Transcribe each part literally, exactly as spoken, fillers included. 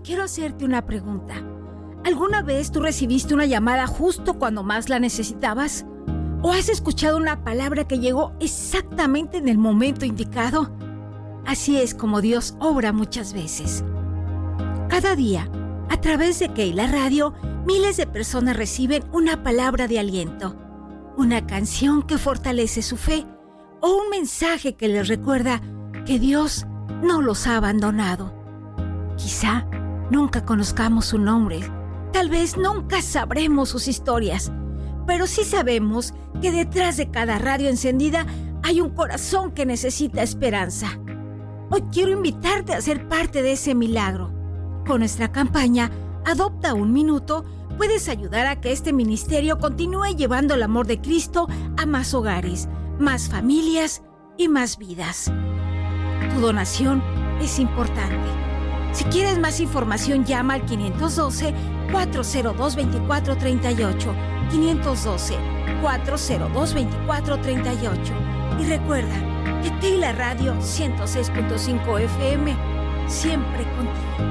quiero hacerte una pregunta. ¿Alguna vez tú recibiste una llamada justo cuando más la necesitabas? ¿O has escuchado una palabra que llegó exactamente en el momento indicado? Así es como Dios obra muchas veces. Cada día, a través de Keila Radio, miles de personas reciben una palabra de aliento, una canción que fortalece su fe o un mensaje que les recuerda que Dios no los ha abandonado. Quizá nunca conozcamos su nombre, tal vez nunca sabremos sus historias, pero sí sabemos que detrás de cada radio encendida hay un corazón que necesita esperanza. Hoy quiero invitarte a ser parte de ese milagro. Con nuestra campaña Adopta un Minuto, puedes ayudar a que este ministerio continúe llevando el amor de Cristo a más hogares, más familias y más vidas. Tu donación es importante. Si quieres más información, llama al quinientos doce, cuatro cero dos, veinticuatro treinta y ocho, quinientos doce, cuatro cero dos, veinticuatro treinta y ocho. Y recuerda que Keila Radio ciento seis punto cinco F M, siempre contigo.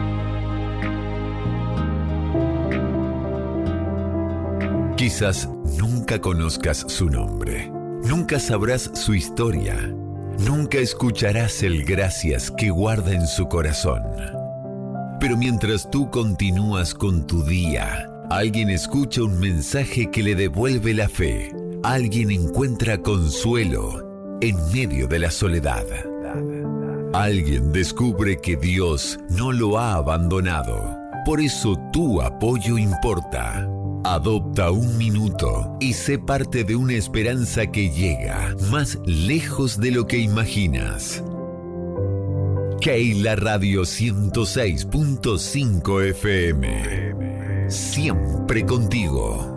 Quizás nunca conozcas su nombre, nunca sabrás su historia, nunca escucharás el gracias que guarda en su corazón. Pero mientras tú continúas con tu día, alguien escucha un mensaje que le devuelve la fe. Alguien encuentra consuelo en medio de la soledad. Alguien descubre que Dios no lo ha abandonado. Por eso tu apoyo importa. Adopta un minuto y sé parte de una esperanza que llega más lejos de lo que imaginas. Keila Radio ciento seis punto cinco F M. Siempre contigo.